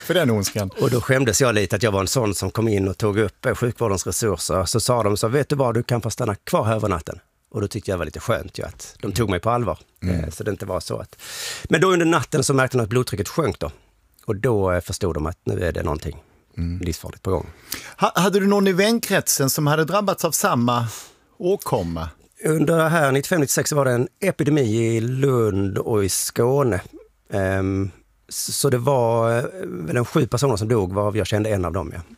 för den ondskan. Och då skämdes jag lite att jag var en sån som kom in och tog upp sjukvårdens resurser. Så sa de så, vet du vad, du kan få stanna kvar här över natten. Och då tyckte jag var lite skönt ju att de tog mig på allvar. Så det inte var så att... Men då under natten så märkte de att blodtrycket sjönk då. Och då förstod de att nu är det någonting livsfarligt på gång. Hade du någon i vänkretsen som hade drabbats av samma åkomma? Under det här 95-96 var det en epidemi i Lund och i Skåne. Så det var väl en 7 personer som dog, varav jag kände en av dem. Ja.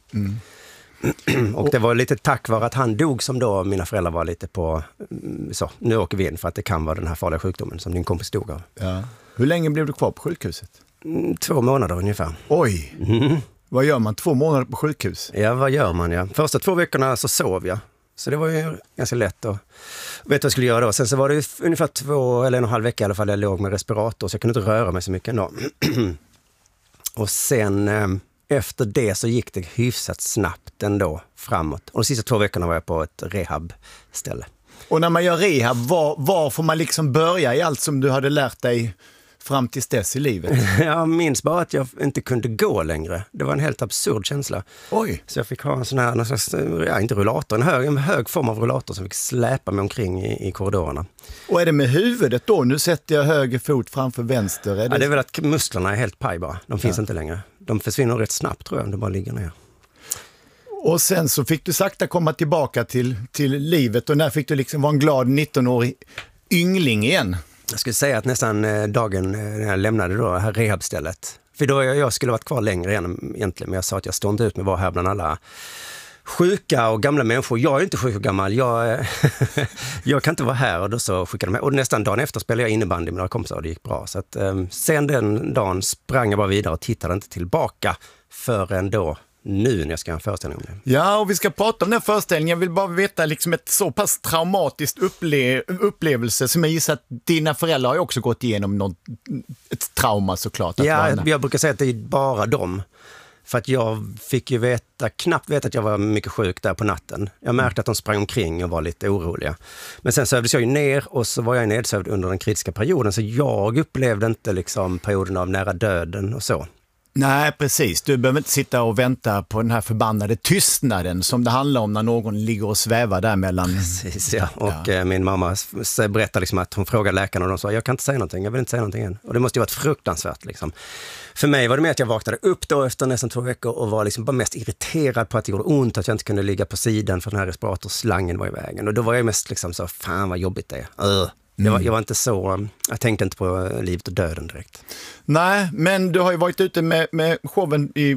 Och det var lite tack vare att han dog som då mina föräldrar var lite på så, nu åker vi in för att det kan vara den här farliga sjukdomen som din kompis dog av. Ja. Hur länge blev du kvar på sjukhuset? 2 månader ungefär. Oj! Vad gör man 2 månader på sjukhus? Ja, vad gör man? Ja. Första 2 veckorna så sov jag. Så det var ju ganska lätt att veta vad jag skulle göra då. Sen så var det ungefär 2 eller 1,5 vecka i alla fall jag låg med respirator så jag kunde inte röra mig så mycket ändå. Och sen efter det så gick det hyfsat snabbt ändå framåt. Och de sista 2 veckorna var jag på ett rehabställe. Och när man gör rehab, var får man liksom börja i allt som du hade lärt dig fram till dess i livet? Jag minns bara att jag inte kunde gå längre. Det var en helt absurd känsla. Oj. Så jag fick ha en sån här, någon slags, inte rullator, en hög form av rullator som fick släpa mig omkring i korridorerna. Och är det med huvudet då? Nu sätter jag höger fot framför vänster. Ja, det är väl att musklerna är helt paj bara. De finns inte längre. De försvinner rätt snabbt tror jag om de bara ligger ner. Och sen så fick du sakta komma tillbaka till livet och när fick du liksom vara en glad 19-årig yngling igen? Jag skulle säga att nästan dagen när jag lämnade då det här rehabstället. För då jag skulle varit kvar längre egentligen, men jag sa att jag står inte ut med att vara här bland alla sjuka och gamla människor. Jag är inte sjuk och gammal, jag kan inte vara här och då så skickade de mig. Och nästan dagen efter spelade jag innebandy med några kompisar och det gick bra. Så att, sen den dagen sprang jag bara vidare och tittade inte tillbaka förrän då. Nu när jag ska ha en föreställning om det. Ja, och vi ska prata om den här föreställningen. Jag vill bara veta liksom ett så pass traumatiskt upplevelse som jag gissar att dina föräldrar har också gått igenom ett trauma såklart. Ja, jag brukar säga att det är bara dem. För att jag fick ju knappt veta att jag var mycket sjuk där på natten. Jag märkte att de sprang omkring och var lite oroliga. Men sen sövdes jag ju ner och så var jag nedsövd under den kritiska perioden. Så jag upplevde inte liksom perioden av nära döden och så. Nej, precis. Du behöver inte sitta och vänta på den här förbannade tystnaden som det handlar om när någon ligger och svävar där mellan... Precis, ja. Och min mamma berättade liksom att hon frågade läkaren och de sa, jag kan inte säga någonting, jag vill inte säga någonting än. Och det måste ju varit fruktansvärt liksom. För mig var det med att jag vaknade upp då efter nästan 2 veckor och var liksom bara mest irriterad på att det gjorde ont, att jag inte kunde ligga på sidan för den här respiratorslangen var i vägen. Och då var jag mest liksom så, fan vad jobbigt det är. Jag var inte så, jag tänkte inte på livet och döden direkt. Nej, men du har ju varit ute med showen i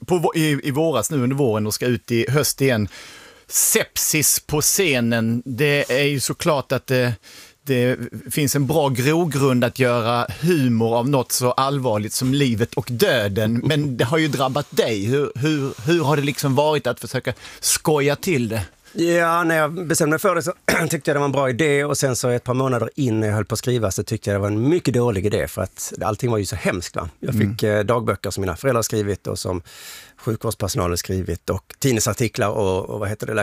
våras nu under våren och ska ut i höst igen. Sepsis på scenen, det är ju såklart att det finns en bra grogrund att göra humor av något så allvarligt som livet och döden. Men det har ju drabbat dig. Hur har det liksom varit att försöka skoja till det? Ja, när jag bestämde mig för det så tyckte jag det var en bra idé och sen så ett par månader in när jag höll på att skriva så tyckte jag det var en mycket dålig idé för att allting var ju så hemskt. Va? Jag fick dagböcker som mina föräldrar skrivit och som sjukvårdspersonalen skrivit och tidningsartiklar och vad heter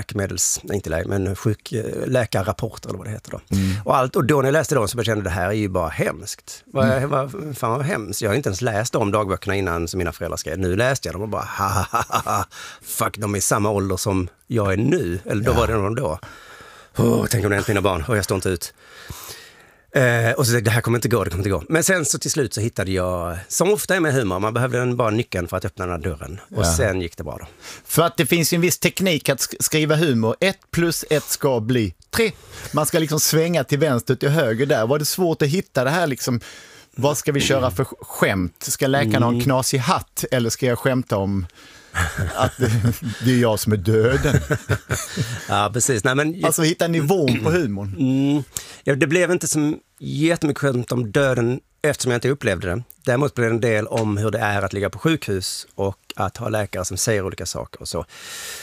det, läkarrapporter eller vad det heter då. Och då när jag läste dem så kände jag det här är ju bara hemskt. Fan vad hemskt. Jag har inte ens läst de dagböckerna innan som mina föräldrar skrev. Nu läste jag dem och bara fuck, de är i samma ålder som jag är nu. Eller då var det någon då. Tänk om det är mina barn och jag står inte ut. Och så det här kommer inte gå. Men sen så till slut så hittade jag, som ofta är med humor, man behövde bara nyckeln för att öppna den här dörren. Och sen gick det bra då. För att det finns ju en viss teknik att skriva humor. 1 + 1 ska bli 3. Man ska liksom svänga till vänster till höger där. Var det svårt att hitta det här liksom, vad ska vi köra för skämt? Ska läkaren ha en knasig hatt eller ska jag skämta om att det är jag som är döden? Ja, precis. Nej, men, alltså hitta nivån på humorn. Ja, det blev inte så jättemycket skämt om döden eftersom jag inte upplevde det. Däremot blev det en del om hur det är att ligga på sjukhus och att ha läkare som säger olika saker och så.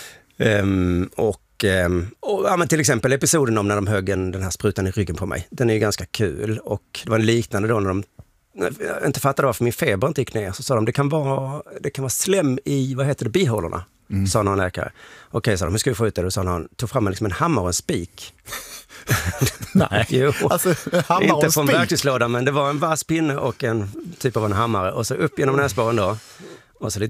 Men till exempel episoden om när de högg den här sprutan i ryggen på mig. Den är ju ganska kul och det var en liknande då när de inte fattade varför min feber inte gick ner så sa de det kan vara slem i bihålorna, sa någon läkare. Okej, sa de, hur ska vi få ut det? Då sa han, tog fram liksom en hammare och en spik. Nej, jo, alltså hammare inte och från spik. verktygslådan men det var en vass pinne och en typ av en hammare och så upp genom näsborren då Och så lite